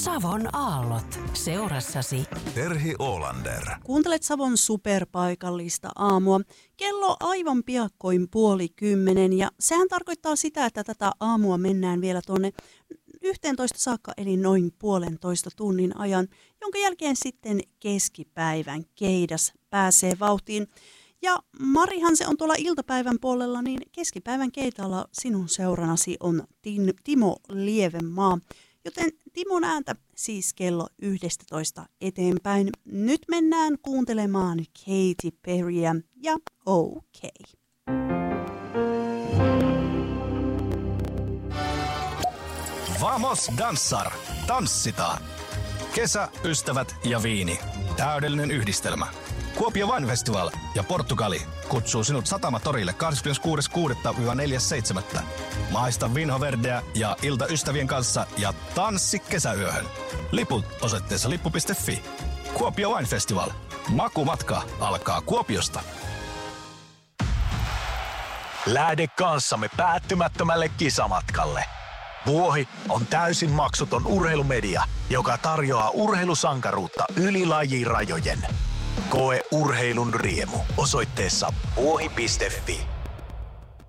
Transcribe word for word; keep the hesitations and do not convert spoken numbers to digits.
Savon aallot seurassasi. Terhi Oolander. Kuuntelet Savon superpaikallista aamua. Kello aivan piakkoin puoli kymmenen ja sehän tarkoittaa sitä, että tätä aamua mennään vielä tuonne yhteentoista saakka eli noin puolentoista tunnin ajan, jonka jälkeen sitten keskipäivän keidas pääsee vauhtiin. Ja Marihan se on tuolla iltapäivän puolella, niin keskipäivän keitalla sinun seuranasi on Timo Lievenmaa. Joten Timon ääntä siis kello yksitoista eteenpäin. Nyt mennään kuuntelemaan Katy Perryä ja OK. Vamos danssar! Tanssitaan! Kesä, ystävät ja viini. Täydellinen yhdistelmä. Kuopio Wine Festival ja Portugali kutsuu sinut Satamatorille kahdeskymmeneskuudes kuudetta neljäs seitsemättä Maista Vinho Verdeä ja ilta ystävien kanssa ja tanssi kesäyöhön. Liput osoitteessa lippu piste fi. Kuopio Wine Festival. Makumatka alkaa Kuopiosta. Lähde kanssamme päättymättömälle kisamatkalle. Vuohi on täysin maksuton urheilumedia, joka tarjoaa urheilusankaruutta yli lajirajojen. Koe urheilun riemu osoitteessa vuohi piste fi.